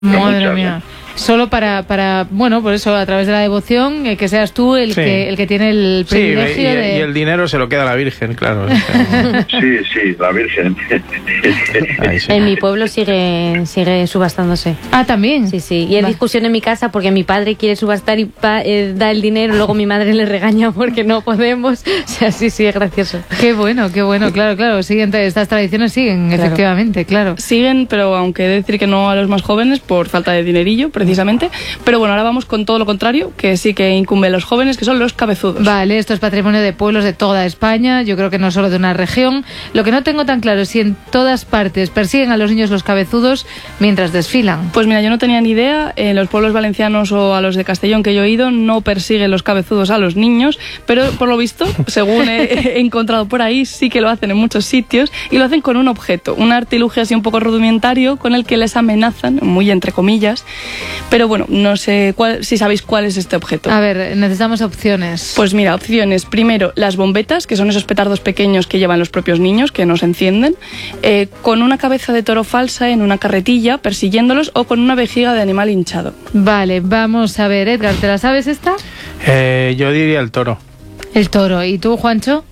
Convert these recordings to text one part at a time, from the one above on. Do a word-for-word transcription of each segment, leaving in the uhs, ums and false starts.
Madre mía. Solo para, para, bueno, por eso, a través de la devoción, eh, que seas tú el, sí. que, el que tiene el privilegio sí, y, de... y el dinero se lo queda la Virgen, claro. Sí, sí, la Virgen. Ay, sí. En mi pueblo sigue sigue subastándose. Ah, ¿también? Sí, sí. Y hay discusión en mi casa porque mi padre quiere subastar y pa, eh, da el dinero, luego mi madre le regaña porque no podemos. O sea, sí, sí, es gracioso. Qué bueno, qué bueno, claro, claro. Siguen, estas tradiciones siguen, claro. Efectivamente, claro. Siguen, pero aunque he de decir que no a los más jóvenes por falta de dinerillo, precisamente. Pero bueno, ahora vamos con todo lo contrario, que sí que incumbe a los jóvenes, que son los cabezudos. Vale, esto es patrimonio de pueblos de toda España, yo creo que no solo de una región. Lo que no tengo tan claro es si en todas partes persiguen a los niños los cabezudos mientras desfilan. Pues mira, yo no tenía ni idea. En los pueblos valencianos o a los de Castellón que yo he ido, no persiguen los cabezudos a los niños, pero por lo visto, según he, he encontrado por ahí, sí que lo hacen en muchos sitios y lo hacen con un objeto, un artilugio así un poco rudimentario con el que les amenazan, muy entre comillas. Pero bueno, no sé cuál, si sabéis cuál es este objeto. A ver, necesitamos opciones. Pues mira, opciones. Primero, las bombetas, que son esos petardos pequeños que llevan los propios niños, que no se encienden, eh, con una cabeza de toro falsa en una carretilla, persiguiéndolos, o con una vejiga de animal hinchado. Vale, vamos a ver, Edgar, ¿te la sabes esta? Eh, yo diría el toro. El toro. ¿Y tú, Juancho?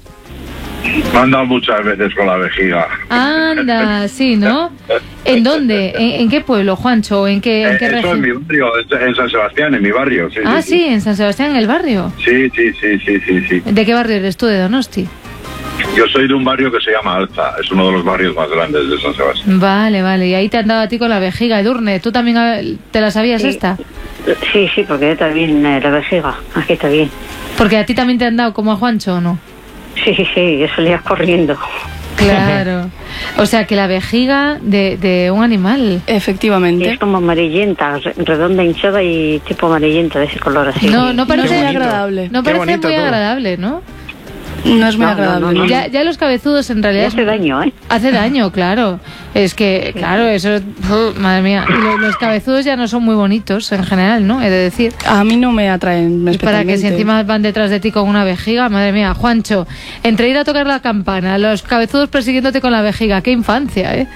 Me han dado muchas veces con la vejiga. Anda, sí, ¿no? ¿En dónde? ¿En, en qué pueblo, Juancho? ¿En qué, en qué eh, región? Eso en mi barrio, en San Sebastián, en mi barrio. Sí, ah, sí, sí, en San Sebastián, en el barrio. Sí, sí, sí, sí, sí, sí. ¿De qué barrio eres tú, de Donosti? Yo soy de un barrio que se llama Alza, es uno de los barrios más grandes de San Sebastián. Vale, vale, y ahí te han dado a ti con la vejiga, Edurne. ¿Tú también te la sabías sí. esta? Sí, sí, porque está bien eh, la vejiga, aquí está bien. ¿Porque a ti también te han dado como a Juancho o no? Sí, sí, sí, yo salía corriendo. Claro. O sea, que la vejiga de, de un animal. Efectivamente. Y es como amarillenta, redonda, hinchada y tipo amarillenta de ese color así. No, no parece muy agradable. No Qué parece bonito muy todo. agradable, ¿no? No es muy No, agradable. no, no, no. Ya, ya los cabezudos en realidad... Hace daño, ¿eh? Hace daño, claro. Es que, claro, eso... Uh, madre mía. Y lo, los cabezudos ya no son muy bonitos en general, ¿no? He de decir. A mí no me atraen especialmente. Para que si encima van detrás de ti con una vejiga, madre mía. Juancho, entre ir a tocar la campana, los cabezudos persiguiéndote con la vejiga, qué infancia, ¿eh?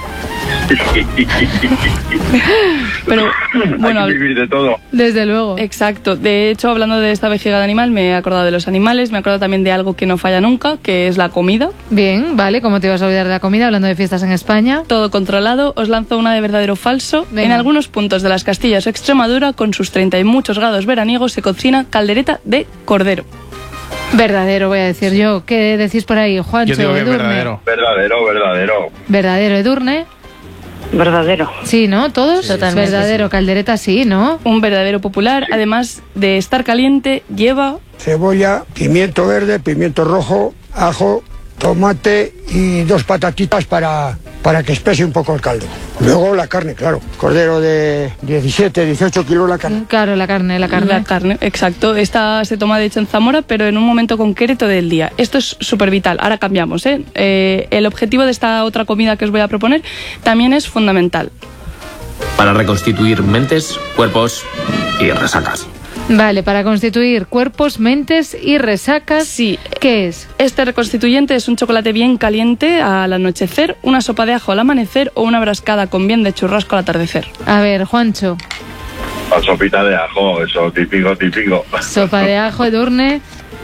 Pero bueno, hay que vivir de todo. Desde luego. Exacto. De hecho, hablando de esta vejiga de animal, me he acordado de los animales, me he acordado también de algo que no falla nunca, que es la comida. Bien, vale, ¿cómo te ibas a olvidar de la comida hablando de fiestas en España? Todo controlado. Os lanzo una de verdadero o falso. Venga. En algunos puntos de las Castillas o Extremadura, con sus treinta y muchos grados veraniegos, se cocina caldereta de cordero. Verdadero, voy a decir yo. ¿Qué decís por ahí, Juancho? Yo digo que Edurne. verdadero. Verdadero, verdadero. Verdadero, Edurne. Verdadero. Sí, ¿no? ¿Todos? Sí, totalmente, verdadero, sí. Caldereta sí, ¿no? Un verdadero popular, además de estar caliente, lleva... cebolla, pimiento verde, pimiento rojo, ajo, tomate y dos patatitas para, para que espese un poco el caldo. Luego la carne, claro. Cordero de diecisiete, dieciocho kilos la carne. Claro, la carne, la carne. La carne, exacto. Esta se toma de hecho en Zamora, pero en un momento concreto del día. Esto es súper vital. Ahora cambiamos, ¿eh? ¿eh? El objetivo de esta otra comida que os voy a proponer también es fundamental. Para reconstituir mentes, cuerpos y resacas. Vale, para constituir cuerpos, mentes y resacas. Sí. ¿Qué es? Este reconstituyente es un chocolate bien caliente al anochecer, una sopa de ajo al amanecer o una brascada con bien de churrasco al atardecer. A ver, Juancho. La sopita de ajo, eso, típico, típico. Sopa de ajo, Edurne.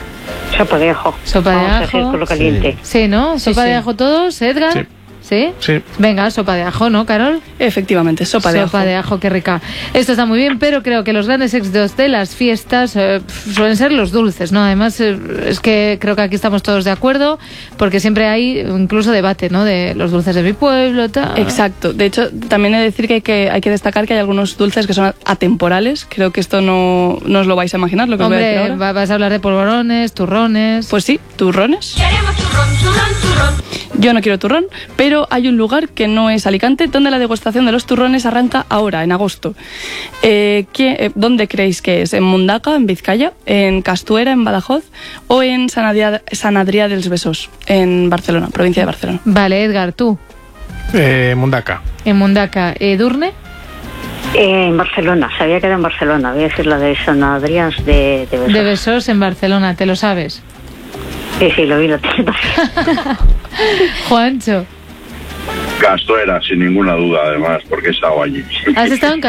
Sopa de ajo. Sopa de Vamos a ajo. hacer con lo caliente. Sí, ¿no? Sí, Sopa sí. de ajo todos, Edgar. Sí. ¿Sí? Sí. Venga, sopa de ajo, ¿no, Carol? Efectivamente, sopa de ajo. Sopa de ajo, qué rica. Esto está muy bien, pero creo que los grandes éxitos de las fiestas eh, suelen ser los dulces, ¿no? Además, eh, es que creo que aquí estamos todos de acuerdo, porque siempre hay incluso debate, ¿no? De los dulces de mi pueblo, tal. Exacto. De hecho, también he de decir que hay que, hay que destacar que hay algunos dulces que son atemporales. Creo que esto no, no os lo vais a imaginar, lo que os voy a decir Hombre, ahora. va- vas a hablar de polvorones, turrones. Pues sí, turrones. Queremos turrón, turrón, turrón. Yo no quiero turrón, pero hay un lugar que no es Alicante donde la degustación de los turrones arranca ahora, en agosto. Eh, ¿qué- eh, ¿Dónde creéis que es? ¿En Mundaca, en Vizcaya? ¿En Castuera, en Badajoz? ¿O en San Adrià, San Adrià dels Besós, en Barcelona, provincia de Barcelona? Vale, Edgar, tú. Eh, Mundaca. En Mundaca. ¿Edurne? Eh, en Barcelona, sabía que era en Barcelona. Voy a decir la de San Adrián de, de Besós. De Besós en Barcelona, ¿te lo sabes? Sí, sí, lo vi, lo tengo. Juancho. Castuera, sin ninguna duda, además, porque he estado allí. ¿Has estado en